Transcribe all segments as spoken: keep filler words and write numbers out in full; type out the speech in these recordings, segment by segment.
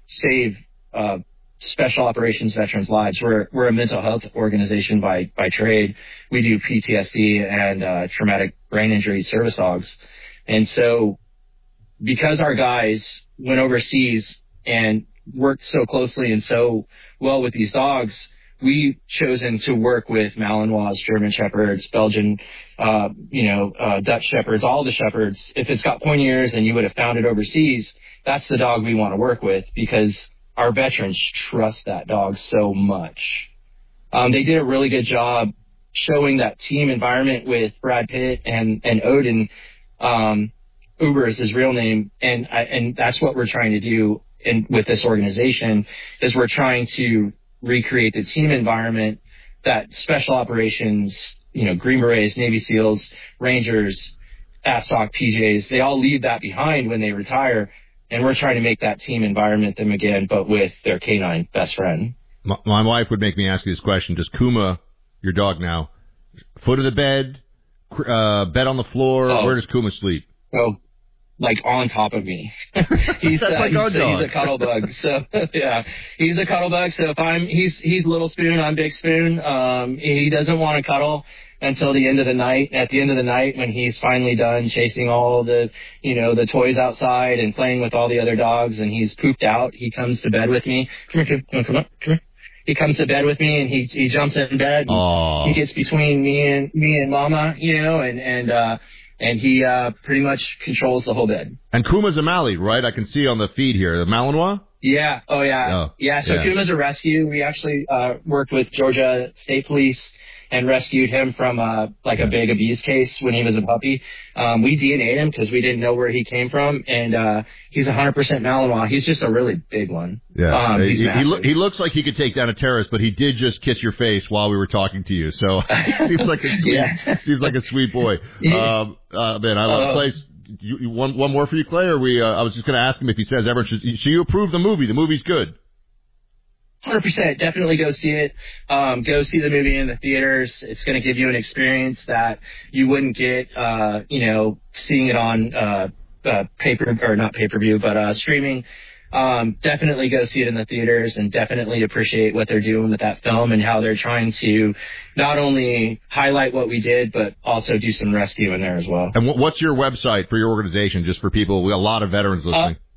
save uh, special operations veterans' lives. We're we're a mental health organization by by trade. We do P T S D and uh, traumatic brain injury service dogs, and so because our guys went overseas and worked so closely and so well with these dogs, we chosen to work with Malinois, German Shepherds, Belgian, uh, you know, uh, Dutch Shepherds, all the Shepherds. If it's got pointy ears and you would have found it overseas, that's the dog we want to work with because our veterans trust that dog so much. Um, they did a really good job showing that team environment with Brad Pitt and, and Odin. Um, Uber is his real name. And, I, and that's what we're trying to do in, with this organization is we're trying to recreate the team environment that special operations, you know, Green Berets, Navy SEALs, Rangers, ASSOC, P Js, they all leave that behind when they retire. And we're trying to make that team environment them again, but with their canine best friend. My, my wife would make me ask you this question. Does Kuma, your dog now, foot of the bed, uh, bed on the floor? Oh. Where does Kuma sleep? Oh, like on top of me. he's, uh, like he's, our dog. he's a cuddle bug. So yeah, he's a cuddle bug. So if I'm, he's, he's Little Spoon, I'm Big Spoon. Um, he doesn't want to cuddle until the end of the night. At the end of the night, when he's finally done chasing all the, you know, the toys outside and playing with all the other dogs and he's pooped out, he comes to bed with me. Come here, come, come on, come here. He comes to bed with me and he, he jumps in bed. And he gets between me and, me and mama, you know, and, and, uh, And he uh, pretty much controls the whole bed. And Kuma's a Mali, right? I can see on the feed here. The Malinois? Yeah. Oh, yeah. Oh, yeah, so yeah. Kuma's a rescue. We actually uh, worked with Georgia State Police and rescued him from uh, like a big abuse case when he was a puppy. Um, we D N A'd him because we didn't know where he came from. And uh, he's one hundred percent Malinois. He's just a really big one. Yeah. Um, he's he, he, lo- massive. he looks like he could take down a terrorist, but he did just kiss your face while we were talking to you. So seems like a sweet, Yeah. seems like a sweet boy. Yeah. Um, uh, man, I love Uh, Clay. You, you, one, one more for you, Clay? Or we? Uh, I was just going to ask him if he says ever. Should, so you approve the movie? The movie's good. one hundred percent. Definitely go see it. Um, go see the movie in the theaters. It's going to give you an experience that you wouldn't get, uh, you know, seeing it on uh, uh, paper or not pay-per-view, but uh, streaming. Um, definitely go see it in the theaters and definitely appreciate what they're doing with that film and how they're trying to not only highlight what we did, but also do some rescue in there as well. And w- what's your website for your organization, just for people? We have a lot of veterans listening. Uh,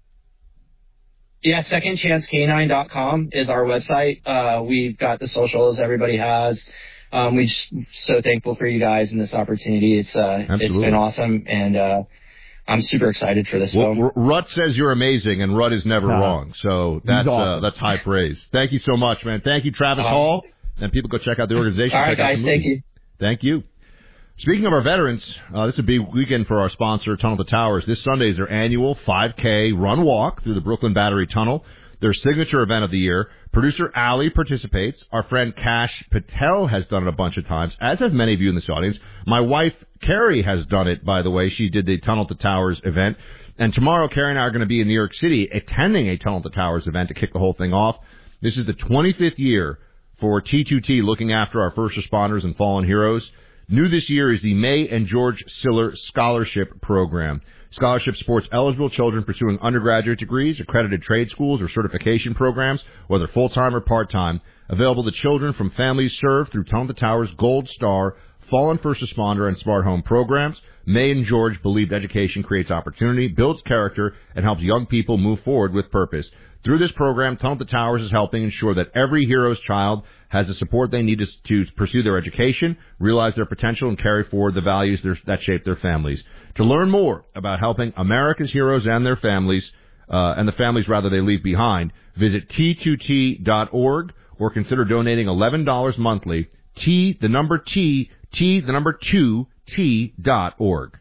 Yeah, second chance canine dot com is our website. Uh, we've got the socials everybody has. Um, we're just so thankful for you guys and this opportunity. It's uh, it's been awesome, and uh, I'm super excited for this well, film. R- Rut says you're amazing, and Rut is never No. wrong. So that's awesome. uh, that's high praise. Thank you so much, man. Thank you, Travis Awesome. Hall. And people go check out the organization. All right, check out guys, the movie. thank you. Thank you. Speaking of our veterans, uh, this is a big weekend for our sponsor, Tunnel to Towers. This Sunday is their annual five K run-walk through the Brooklyn Battery Tunnel, their signature event of the year. Producer Ali participates. Our friend Kash Patel has done it a bunch of times, as have many of you in this audience. My wife, Carrie, has done it, by the way. She did the Tunnel to Towers event. And tomorrow, Carrie and I are going to be in New York City attending a Tunnel to Towers event to kick the whole thing off. This is the twenty-fifth year for T two T, looking after our first responders and fallen heroes. New this year is the May and George Siller Scholarship Program. Scholarship supports eligible children pursuing undergraduate degrees, accredited trade schools, or certification programs, whether full-time or part-time. Available to children from families served through Tunnel to Towers Gold Star, Fallen First Responder, and Smart Home programs. May and George believed education creates opportunity, builds character, and helps young people move forward with purpose. Through this program, Tunnel to Towers is helping ensure that every hero's child has the support they need to, to pursue their education, realize their potential, and carry forward the values that shape their families. To learn more about helping America's heroes and their families, uh, and the families rather they leave behind, visit T two T dot org or consider donating eleven dollars monthly. T, the number T, T, the number two, T dot org.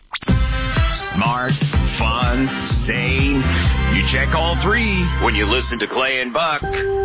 Smart, fun, sane. You check all three when you listen to Clay and Buck.